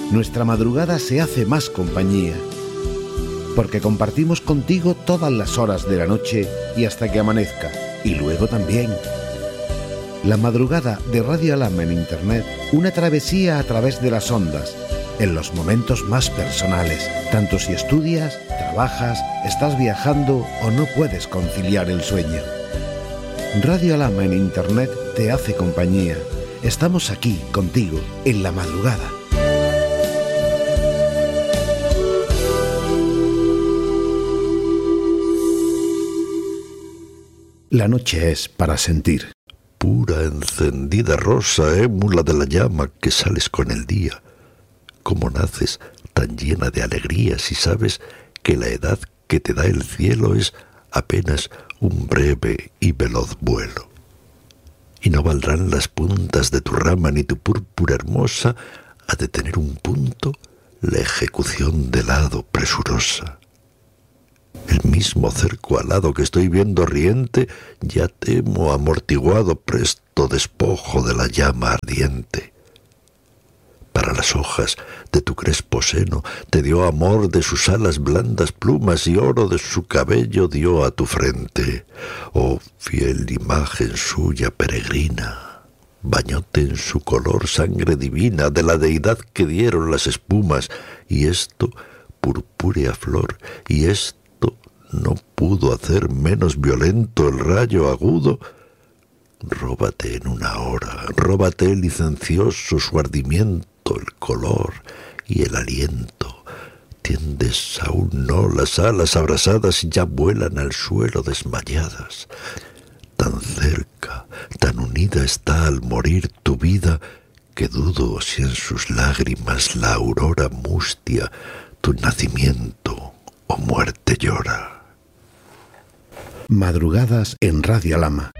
nuestra madrugada se hace más compañía, porque compartimos contigo todas las horas de la noche y hasta que amanezca, y luego también. La madrugada de Radio Alhama en Internet, una travesía a través de las ondas, en los momentos más personales, tanto si estudias, trabajas, estás viajando o no puedes conciliar el sueño. Radio Alhama en Internet te hace compañía. Estamos aquí contigo en la madrugada. La noche es para sentir. Pura encendida rosa, émula de la llama que sales con el día. Cómo naces tan llena de alegría si sabes que la edad que te da el cielo es apenas un breve y veloz vuelo. Y no valdrán las puntas de tu rama ni tu púrpura hermosa a detener un punto la ejecución del hado presurosa. El mismo cerco alado que estoy viendo riente, ya temo amortiguado presto despojo de la llama ardiente. Para las hojas de tu crespo seno te dio amor de sus alas blandas plumas y oro de su cabello dio a tu frente. Oh fiel imagen suya peregrina, bañóte en su color sangre divina de la deidad que dieron las espumas, y esto purpúrea flor, y esto no pudo hacer menos violento el rayo agudo. Róbate en una hora, róbate licencioso su ardimiento, el color y el aliento. Tiendes aún no las alas abrasadas y ya vuelan al suelo desmayadas. Tan cerca, tan unida está al morir tu vida, que dudo si en sus lágrimas la aurora mustia tu nacimiento o muerte llora. Madrugadas en Radio Alhama.